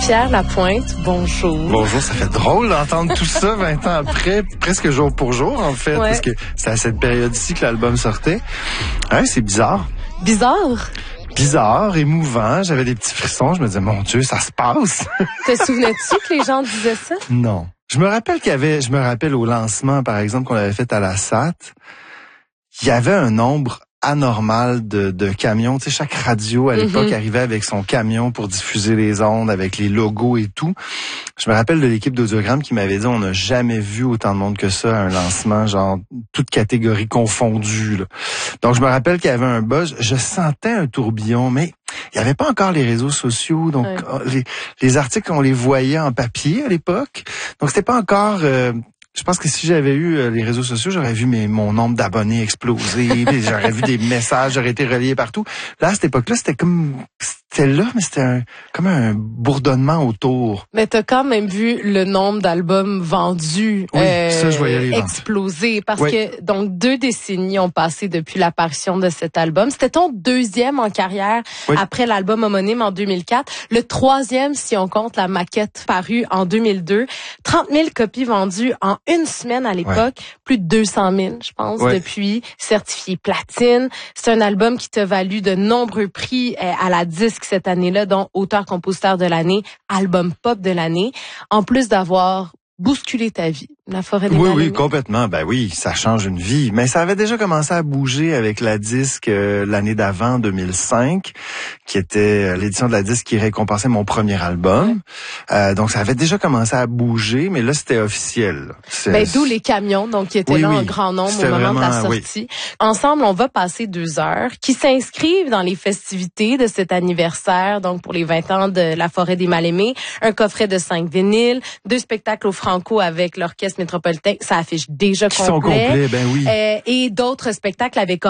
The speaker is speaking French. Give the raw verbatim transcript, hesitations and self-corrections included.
Pierre Lapointe, bonjour. Bonjour, ça fait drôle d'entendre tout ça vingt ans après, presque jour pour jour en fait, ouais. Parce que c'est à cette période-ci que l'album sortait. Ouais, c'est bizarre. Bizarre? Bizarre, émouvant, j'avais des petits frissons, je me disais, mon Dieu, ça se passe. Te souvenais-tu que les gens disaient ça? Non. Je me rappelle qu'il y avait, je me rappelle au lancement, par exemple, qu'on avait fait à la S A T, il y avait un nombre anormal de, de camions. Tu sais, chaque radio à l'époque mm-hmm. arrivait avec son camion pour diffuser les ondes, avec les logos et tout. Je me rappelle de l'équipe d'Audiogramme qui m'avait dit on n'a jamais vu autant de monde que ça à un lancement, genre toute catégorie confondue. Là. Donc je me rappelle qu'il y avait un buzz. Je sentais un tourbillon, mais il n'y avait pas encore les réseaux sociaux. Donc ouais. les, les articles, on les voyait en papier à l'époque. Donc c'était pas encore... Euh, Je pense que si j'avais eu euh, les réseaux sociaux, j'aurais vu mes, mon nombre d'abonnés exploser, j'aurais vu des messages, j'aurais été relié partout. Là, à cette époque-là, c'était comme... C'était là, mais c'était un, comme un bourdonnement autour. Mais t'as quand même vu le nombre d'albums vendus oui, euh, ça, je voyais les exploser. Parce oui. que donc deux décennies ont passé depuis l'apparition de cet album. C'était ton deuxième en carrière oui. après l'album homonyme en deux mille quatre. Le troisième, si on compte la maquette parue en deux mille deux. trente mille copies vendues en une semaine à l'époque. Ouais. Plus de deux cent mille, je pense, ouais. depuis. Certifié platine. C'est un album qui t'a valu de nombreux prix euh, à la disque cette année-là, dont auteur-compositeur de l'année, album pop de l'année, en plus d'avoir bousculé ta vie. La forêt des Oui, Mal-aimés. oui, complètement. Ben oui, ça change une vie. Mais ça avait déjà commencé à bouger avec la disque euh, l'année d'avant, deux mille cinq, qui était l'édition de la disque qui récompensait mon premier album. Ouais. Euh, donc, ça avait déjà commencé à bouger, mais là, c'était officiel. C'est... Ben, d'où les camions, donc, qui étaient oui, là oui. en grand nombre c'était au moment vraiment, de la sortie. Oui. Ensemble, on va passer deux heures qui s'inscrivent dans les festivités de cet anniversaire, donc pour les vingt ans de La Forêt des Mal-aimés, un coffret de cinq vinyles, deux spectacles au Franco avec l'Orchestre métropolitain, ça affiche déjà qui complet. sont complets, ben oui. Euh, et d'autres spectacles avec